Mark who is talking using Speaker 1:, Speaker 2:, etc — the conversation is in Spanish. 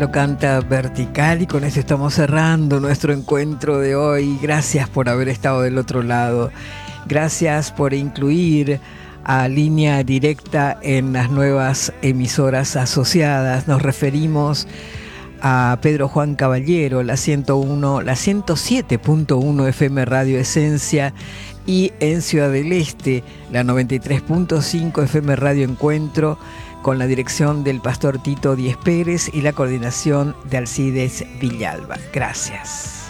Speaker 1: lo canta Vertical y con eso estamos cerrando nuestro encuentro de hoy. Gracias por haber estado del otro lado. Gracias por incluir a Línea Directa en las nuevas emisoras asociadas. Nos referimos a Pedro Juan Caballero, la 107.1 FM Radio Esencia, y en Ciudad del Este, la 93.5 FM Radio Encuentro, con la dirección del pastor Tito Díez Pérez y la coordinación de Alcides Villalba. Gracias.